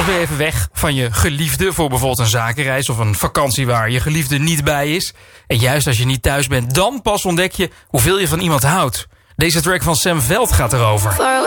Soms ben je even weg van je geliefde voor bijvoorbeeld een zakenreis of een vakantie waar je geliefde niet bij is. En juist als je niet thuis bent, dan pas ontdek je hoeveel je van iemand houdt. Deze track van Sam Veld gaat erover.